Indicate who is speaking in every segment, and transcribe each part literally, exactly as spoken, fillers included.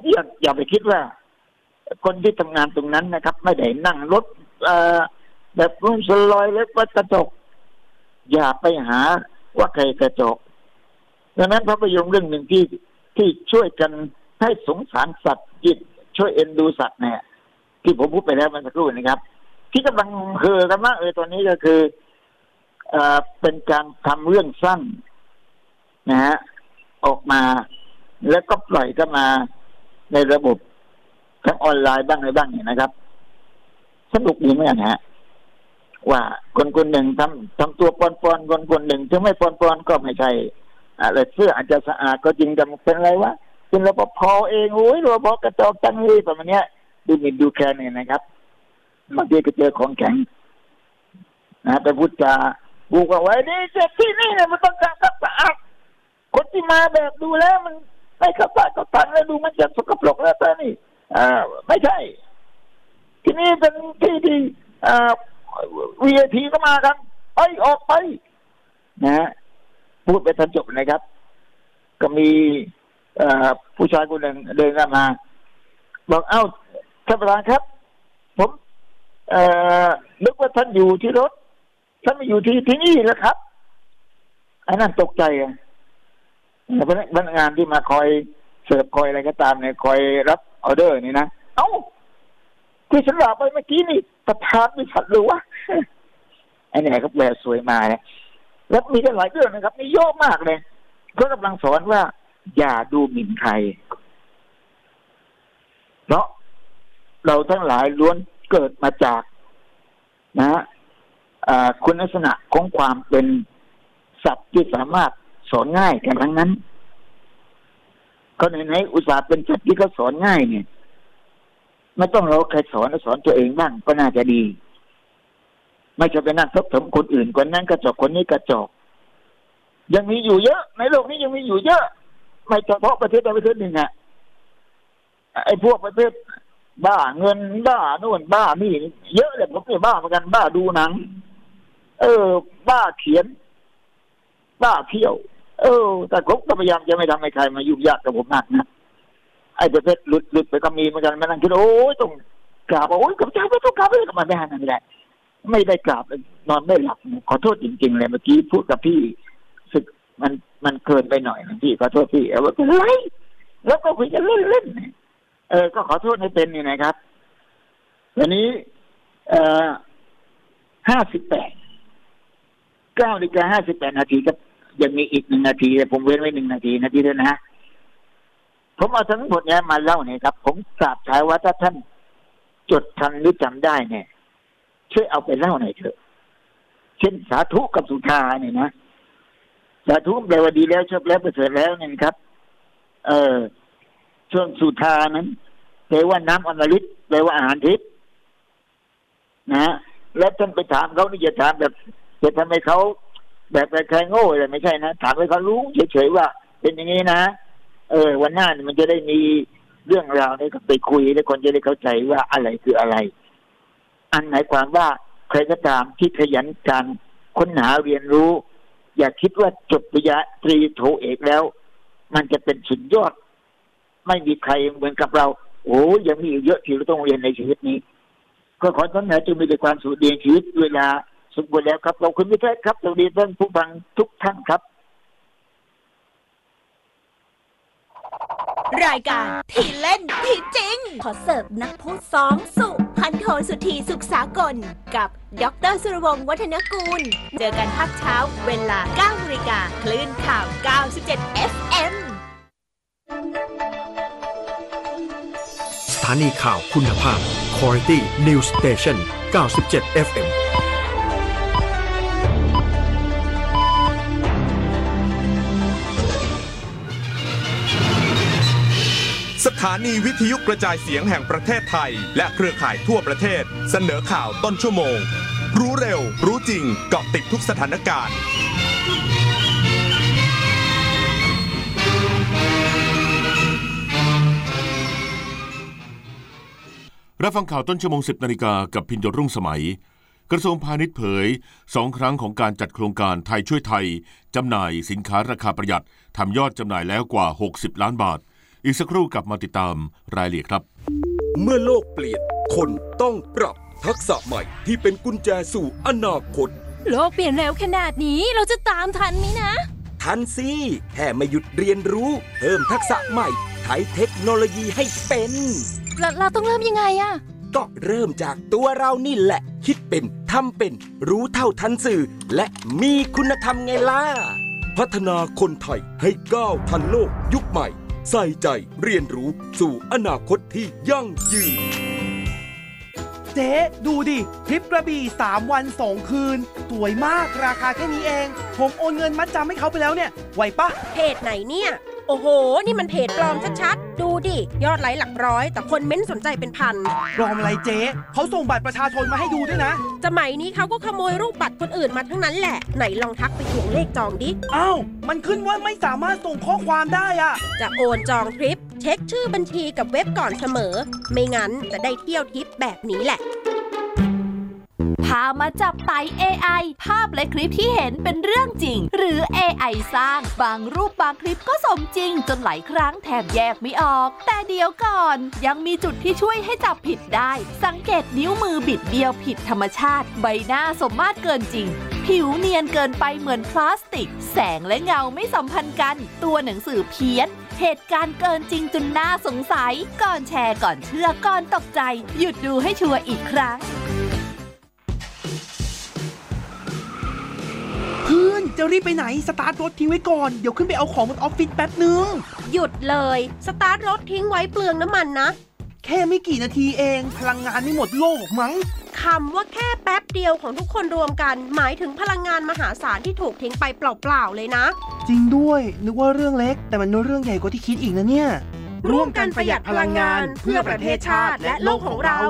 Speaker 1: อย่าอย่าไปคิดว่าคนที่ทำงานตรงนั้นนะครับไม่ได้นั่งรถแบบรุ่งสลอยเล็กวัดกระจกอย่าไปหาว่าใครกระจกดังนั้นภาพยนตร์เรื่องหนึ่งที่ที่ช่วยกันให้สงสารสัตว์จิตช่วยเอ็นดูสัตว์เนี่ยที่ผมพูดไปแล้วเมื่อสักครู่นะครับที่กำลังเฮกันมากเลยตอนนี้ก็คือเอ่อเป็นการทำเรื่องสั้นนะฮะออกมาแล้วก็ปล่อยกันมาในระบบทั้งออนไลน์บ้างอะไรบ้างเนี่ยนะครับสนุกดีเหมือนกันฮะว่าคนคนหนึ่งทำทำตัวปอนปอนคนคนหนึ่งถึงไม่ปอนปอนก็ไม่ใช่อะไรเสื้ออาจจะสะอาดก็จริงแต่เป็นอะไรวะเป็นรปภเองโอ้ยรปภกระจอกจังเลยประมาณนี้ดูหมิ่นดูแคลนเนี่ยนะครับบางทีก็เจอของแข็งนะแต่พูดจาบุกว่าไว้นี่เจ็บที่นี่เนี่ยมันต้องการสะอาดคนที่มาแบบดูแล้วมันไม่ขับถ่ายขับถ่ายแล้วดูมันจะสกปรกแล้วแต่นี่อ่าไม่ใช่ที่นี่เป็นที่ที่อ่า วี ไอ พี ก็มากันไปออกไปนะพูดไปทันจบนะครับก็มีผู้ชายคนหนึ่งเดินมาบอกเอ้าท่านประธานครับผมนึกว่าท่านอยู่ที่รถท่านไม่อยู่ที่ที่นี่แล้วครับไอ้นั่นตกใจอ่ะพนักงานที่มาคอยเสิร์ฟคอยอะไรก็ตามเนี่ยคอยรับออเดอร์นี่นะเอ้าที่ฉันบอกไปเมื่อกี้นี่ประธานบริษัทหรือวะไอ้นี่ก็แปลสวยมาเนี่ยแล้วมีกันหลายเรื่องนะครับนี่เยอะมากเลยก็กำลังสอนว่าอย่าดูหมิ่นใครเพราะเราทั้งหลายล้วนเกิดมาจากนะคุณลักษณะของความเป็นสัตว์ที่สามารถสอนง่ายกันทั้งนั้นก็ไหนๆอุตส่าห์เป็นสัตว์ที่เขาสอนง่ายเนี่ยไม่ต้องเราใครสอนสอนตัวเองบ้างก็น่าจะดีไม่จะไปนั่งทบทวนคนอื่นคนนั้นกระจอกคนนี้กระจอกยังมีอยู่เยอะในโลกนี้ยังมีอยู่เยอะไม่เฉพาะประเทศใดประเทศหนึ่งอะไอ้พวกประเภทบ้าเงินบ้าโน่นบ้านี่เยอะเลยผมเนี่ยบ้าเหมือนกันบ้าดูหนังเออบ้าเขียนบ้าเที่ยวเออแต่ผมก็พยายามจะไม่ทำให้ใครมายุ่งยากกับผมมากนะไอ้ประเภทหลุดหลุดไปก็มีเหมือนกันมานั่งคิดโอ้ยต้องกราบโอ้ยกับเจ้าไม่ต้องกราบเลยก็มาไม่ได้ไม่ได้ไม่ได้กราบนอนไม่หลับขอโทษจริงๆเลยเมื่อกี้พูดกับพี่สึกมันมันเกินไปหน่อยนะพี่ขอโทษพี่เอาว่าเป็นไรแล้วก็คุยกันเล่นๆเออก็ขอโทษให้เป็นนี่นะครับวันนี้เอ่อห้าสิบแปดเก้านาฬิกาห้าสิบแปดนาทีก็ยังมีอีกหนึ่งนาทีผมเว้นไว้หนึ่งนาทีนาทีด้วยนะผมเอาทั้งหมดนี้มาเล่าเนี่ยครับผมกราบท้ายว่าถ้าท่านจดทันหรือจำได้เนี่ยช่วยเอาไปเล่าหน่อยเถอะเช่นสาธุกับสุธาเนี่ยนะสาธุแปลว่าดีแล้วชอบแล้วประเสริฐแล้วเนี่ยครับเออส่วนสุธานั้นแปลว่าน้ำอมฤตแปลว่าอาหารทิพย์นะแล้วท่านไปถามเขานี่อย่าถามแบบจะทำให้เขาแบบใครโง่เลยไม่ใช่นะถามให้เขารู้เฉยๆว่าเป็นอย่างนี้นะเออวันหน้ามันจะได้มีเรื่องราวนี้ก็ไปคุยแล้วคนจะได้เข้าใจว่าอะไรคืออะไรอันหมายความว่าใครก็ตามที่ขยันการค้นหาเรียนรู้อย่าคิดว่าจบปริญญาตรีโทเอกแล้วมันจะเป็นสุดยอดไม่มีใครเหมือนกับเราโอ้ยังมีเยอะที่เราต้องเรียนในชีวิตนี้ก็ขอท่านนะจงมีแต่ความสุขในชีวิตเวลาสมบูรณ์แล้วครับเราคุณมิตรครับสวัสดีท่านผู้ฟังทุกท่านครับ
Speaker 2: รายการที่เล่นที่จริงขอเสิร์ฟนักพูดสองสุพันโทสุธีสุขสากลกับดร.สุรวงศ์วัฒนกูลเจอกันภาคเช้าเวลา เก้านาฬิกา คลื่นข่าว เก้าสิบเจ็ด เอฟ เอ็ม
Speaker 3: สถานีข่าวคุณภาพ Quality News Station เก้าสิบเจ็ด เอฟ เอ็ม
Speaker 4: สถานีวิทยุกระจายเสียงแห่งประเทศไทยและเครือข่ายทั่วประเทศเสนอข่าวต้นชั่วโมงรู้เร็วรู้จริงเกาะติดทุกสถานการณ์
Speaker 5: รับฟังข่าวต้นชั่วโมง สิบนาฬิกากับพินโยรุ่งสมัยกระทรวงพาณิชย์เผยสองครั้งของการจัดโครงการไทยช่วยไทยจำหน่ายสินค้าราคาประหยัดทำยอดจำหน่ายแล้วกว่าหกสิบล้านบาทอีกสักครู่กลับมาติดตามรายละเอียดครับ
Speaker 6: เมื่อโลกเปลี่ยนคนต้องปรับทักษะใหม่ที่เป็นกุญแจสู่อนาคต
Speaker 7: โลกเปลี่ยนเร็วขนาดนี้เราจะตามทันไหมนะ
Speaker 6: ทันสิแค่ไม่หยุดเรียนรู้เพิ่มทักษะใหม่ใช้เทคโนโลยีให้เป็น
Speaker 7: เราเราต้องเริ่มยังไงอะ
Speaker 6: ก็เริ่มจากตัวเรานี่แหละคิดเป็นทำเป็นรู้เท่าทันสื่อและมีคุณธรรมไงล่ะพัฒนาคนไทยให้ก้าวทันโลกยุคใหม่ใส่ใจเรียนรู้สู่อนาคตที่ยั่งยืน
Speaker 8: เจ๊ดูดิทริปกระบี่สามวันสองคืนสวยมากราคาแค่นี้เองผมโอนเงินมัดจำให้เขาไปแล้วเนี่ยไหวปะ
Speaker 7: เพจไหนเนี่ยโอ้โหนี่มันเพจปลอมชัดๆดูดิยอดไลค์หลักร้อยแต่คนเม้นสนใจเป็นพัน
Speaker 8: ปลอมอะไรเจ๊เขาส่งบัตรประชาชนมาให้ดูด้วยนะ
Speaker 7: สมัยนี้เขาก็ขโมยรูปบัตรคนอื่นมาทั้งนั้นแหละไหนลองทักไปทวงเลขจองดิ
Speaker 8: อ้าวมันขึ้นว่าไม่สามารถส่งข้อความได้อะ
Speaker 7: จะโอนจองทริปเช็คชื่อบัญชีกับเว็บก่อนเสมอไม่งั้นจะได้เที่ยวทริปแบบนี้แหละ
Speaker 9: พามาจับไต่ เอ ไอ ภาพและคลิปที่เห็นเป็นเรื่องจริงหรือ เอ ไอ สร้างบางรูปบางคลิปก็สมจริงจนหลายครั้งแทบแยกไม่ออกแต่เดี๋ยวก่อนยังมีจุดที่ช่วยให้จับผิดได้สังเกตนิ้วมือบิดเบี้ยวผิดธรรมชาติใบหน้าสมมาตรเกินจริงผิวเนียนเกินไปเหมือนพลาสติกแสงและเงาไม่สัมพันธ์กันตัวหนังสือเพี้ยนเหตุการณ์เกินจริงจนน่าสงสัยก่อนแชร์ก่อนเชื่อก่อนตกใจหยุดดูให้ชัวร์อีกครั้ง
Speaker 8: เพื่อนจะรีบไปไหนสตาร์ทรถทิ้งไว้ก่อนเดี๋ยวขึ้นไปเอาของบนออฟฟิศแป๊บนึง
Speaker 7: หยุดเลยสตาร์ทรถทิ้งไว้เปลืองน้ำมันนะ
Speaker 8: แค่ไม่กี่นาทีเองพลังงานไม่หมดโลกมั้ง
Speaker 7: คำว่าแค่แป๊บเดียวของทุกคนรวมกันหมายถึงพลังงานมหาศาลที่ถูกทิ้งไปเปล่าๆเลยนะ
Speaker 8: จริงด้วยนึกว่าเรื่องเล็กแต่มันเรื่องใหญ่กว่าที่คิดอีกนะเนี่ย
Speaker 7: ร่วมกันประหยัดพลังงานเพื่อประเทศชาติและโลกของเรา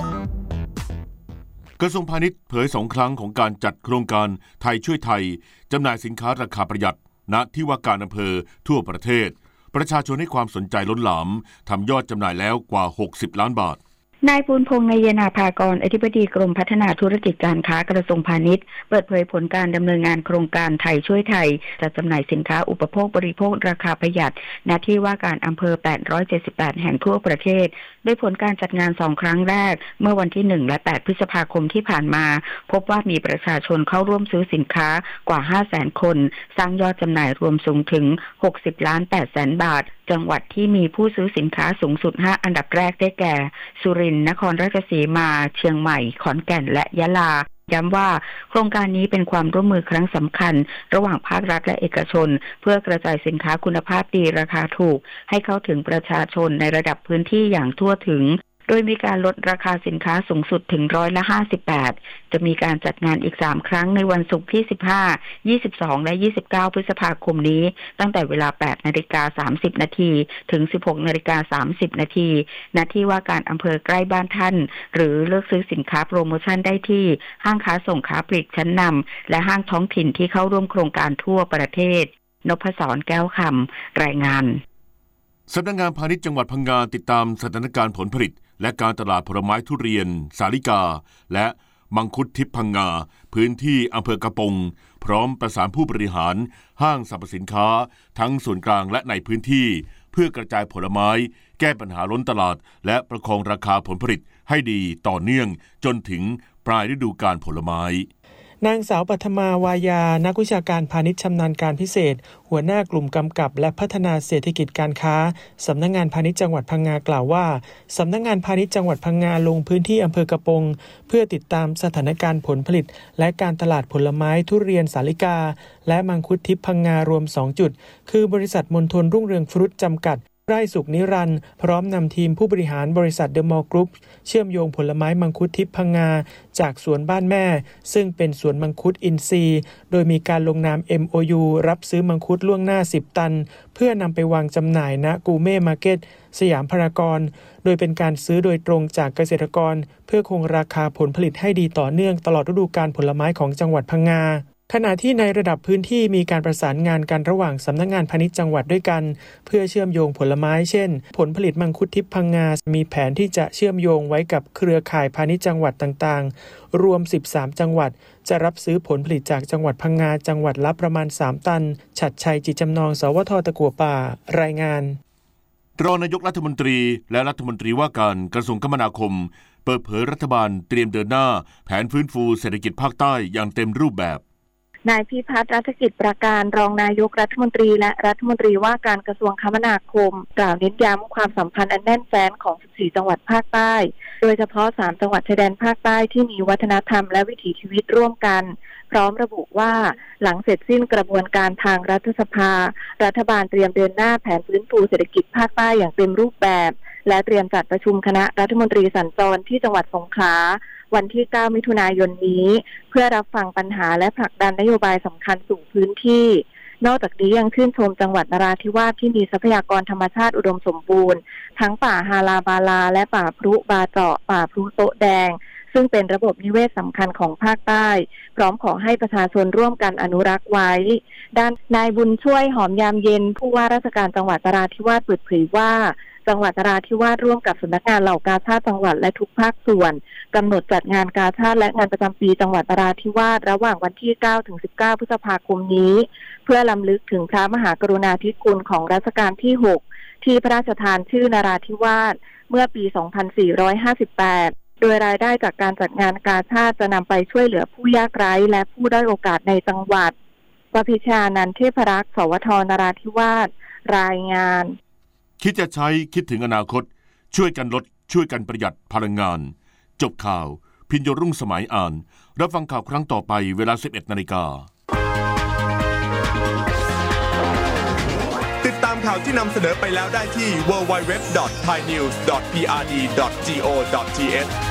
Speaker 5: กระทรวงพาณิชย์เผยสองครั้งของการจัดโครงการไทยช่วยไทยจำหน่ายสินค้าราคาประหยัดณที่ว่าการอำเภอทั่วประเทศประชาชนให้ความสนใจล้นหลามทำยอดจำหน่ายแล้วกว่าหกสิบล้านบาท
Speaker 10: นายภูลพงษ์ นายนาภากรอธิบดีกรมพัฒนาธุรกิจการค้ากระทรวงพาณิชย์เปิดเผยผลการดำเนินงานโครงการไทยช่วยไทยจัดจำหน่ายสินค้าอุปโภคบริโภคราคาประหยัดณที่ว่าการอำเภอแปดร้อยเจ็ดสิบแปดแห่งทั่วประเทศโดยผลการจัดงานสองครั้งแรกเมื่อวันที่หนึ่งและแปดพฤษภาคมที่ผ่านมาพบว่ามีประชาชนเข้าร่วมซื้อสินค้ากว่า ห้าแสน คนสร้างยอดจำหน่ายรวมสูงถึงหกสิบล้านแปดแสนบาทจังหวัดที่มีผู้ซื้อสินค้าสูงสุดห้าอันดับแรกได้แก่สุรินทร์นครราชสีมาเชียงใหม่ขอนแก่นและยะลาย้ำว่าโครงการนี้เป็นความร่วมมือครั้งสำคัญระหว่างภาครัฐและเอกชนเพื่อกระจายสินค้าคุณภาพดีราคาถูกให้เข้าถึงประชาชนในระดับพื้นที่อย่างทั่วถึงโดยมีการลดราคาสินค้าสูงสุดถึงร้อยละห้าสิบแปดจะมีการจัดงานอีกสามครั้งในวันศุกร์ที่สิบห้า ยี่สิบสองและยี่สิบเก้าพฤษภาคมนี้ตั้งแต่เวลา แปดนาฬิกาสามสิบนาทีถึง สิบหกนาฬิกาสามสิบนาทีณที่ว่าการอำเภอใกล้บ้านท่านหรือเลือกซื้อสินค้าโปรโมชั่นได้ที่ห้างค้าส่งค้าปลีกชั้นนำและห้างท้องถิ่นที่เข้าร่วมโครงการทั่วประเทศนพศรแก้วคำรายงาน
Speaker 5: สำนักงานพาณิชย์จังหวัดพังงาติดตามสถานการณ์ผลผลิตและการตลาดผลไม้ทุเรียนสาลิกาและมังคุดทิพย์พังงาพื้นที่อำเภอกระปงพร้อมประสานผู้บริหารห้างสรรพสินค้าทั้งส่วนกลางและในพื้นที่เพื่อกระจายผลไม้แก้ปัญหาล้นตลาดและประคองราคาผลผลิตให้ดีต่อเนื่องจนถึงปลายฤดูกาลผลไม้
Speaker 11: นางสาวปัทมาวายานักวิชาการพาณิชย์ชำนาญการพิเศษหัวหน้ากลุ่มกำกับและพัฒนาเศรษฐกิจการค้าสำนักงานพาณิชย์จังหวัดพังงากล่าวว่าสำนักงานพาณิชย์จังหวัดพังงาลงพื้นที่อำเภอกระปงเพื่อติดตามสถานการณ์ผลผลิตและการตลาดผลไม้ทุเรียนสาลิกาและมังคุดทิพย์พังงารวมสองจุดคือบริษัทมณฑลรุ่งเรืองฟรุตจำกัดไร่สุขนิรันดร์พร้อมนำทีมผู้บริหารบริษัทเดอะมอลล์กรุ๊ปเชื่อมโยงผลไม้มังคุดทิพย์พังงาจากสวนบ้านแม่ซึ่งเป็นสวนมังคุดอินทรีย์โดยมีการลงนาม เอ็ม โอ ยู รับซื้อมังคุดล่วงหน้าสิบตันเพื่อนำไปวางจำหน่ายณกูเม่มาร์เก็ตสยามพารากอนโดยเป็นการซื้อโดยตรงจากเกษตรกรเพื่อคงราคาผลผลิตให้ดีต่อเนื่องตลอดฤดูกาลผลไม้ของจังหวัดพังงาขณะที่ในระดับพื้นที่มีการประสานงานกันระหว่างสำนักงานพาณิชย์จังหวัดด้วยกันเพื่อเชื่อมโยงผลไม้เช่นผลผลิตมังคุดทิพย์พังงามีแผนที่จะเชื่อมโยงไว้กับเครือข่ายพาณิชย์จังหวัดต่างๆรวมสิบสามจังหวัดจะรับซื้อผลผลิตจากจังหวัดพังงาจังหวัดละประมาณสามตันฉัตรชัยจิตจำนองสวทตะกั่วป่ารายงาน
Speaker 5: รองนายกรัฐมนตรีและรัฐมนตรีว่าการกระทรวงคมนาคมเปิดเผยรัฐบาลเตรียมเดินหน้าแผนฟื้นฟูเศรษฐกิจภาคใต้อย่างเต็มรูปแบบ
Speaker 10: นายพิพัฒน์รัฐกิจประการรองนายกรัฐมนตรีและรัฐมนตรีว่าการกระทรวงคมนาคมกล่าวเน้นย้ำความสัมพันธ์อันแน่นแฟ้นของสิบสี่จังหวัดภาคใต้โดยเฉพาะสามจังหวัดชายแดนภาคใต้ที่มีวัฒนธรรมและวิถีชีวิตร่วมกันพร้อมระบุว่าหลังเสร็จสิ้นกระบวนการทางรัฐสภารัฐบาลเตรียมเดินหน้าแผนฟื้นฟูเศรษฐกิจภาคใต้อย่างเต็มรูปแบบและเตรียมจัดประชุมคณะรัฐมนตรีสัญจรที่จังหวัดสงขลาวันที่เก้ามิถุนายนนี้เพื่อรับฟังปัญหาและผลักดันนโยบายสำคัญสู่พื้นที่นอกจากนี้ยังชื่นชมจังหวัดนราธิวาสที่มีทรัพยากรธรรมชาติอุดมสมบูรณ์ทั้งป่าฮาราบาลาและป่าพรุบาเจาะป่าพรุโตะแดงซึ่งเป็นระบบนิเวศสำคัญของภาคใต้พร้อมขอให้ประชาชนร่วมกันอนุรักษ์ไว้ด้านนายบุญช่วยหอมยามเย็นผู้ว่าราชการจังหวัดนราธิวาสเปิดเผยว่าจังหวัดนราธิวาสร่วมกับสำนักงานเหล่ากาชาดจังหวัดและทุกภาคส่วนกำหนดจัดงานกาชาดและงานประจำปีจังหวัดนราธิวาสระหว่างวันที่เก้าถึงสิบเก้าพฤษภาคมนี้เพื่อรำลึกถึงพระมหากรุณาธิคุณของรัชกาลที่หกที่พระราชทานชื่อนราธิวาสเมื่อปี สองพันสี่ร้อยห้าสิบแปดโดยรายได้จากการจัดงานกาชาดจะนำไปช่วยเหลือผู้ยากไร้และผู้ด้อยโอกาสในจังหวัดปพิชานันท์เทพรักษ์สวทนราธิวาสรายงาน
Speaker 5: คิดจะใช้คิดถึงอนาคตช่วยกันลดช่วยกันประหยัดพลังงานจบข่าวพิญโยรุ่งสมัยอ่านรับฟังข่าวครั้งต่อไปเวลา สิบเอ็ดนาฬิกา
Speaker 4: ติดตามข่าวที่นำเสนอไปแล้วได้ที่ ดับเบิลยู ดับเบิลยู ดับเบิลยู ดอท ไทยนิวส์ ดอท พี อาร์ ดี ดอท จี โอ ดอท ที เอช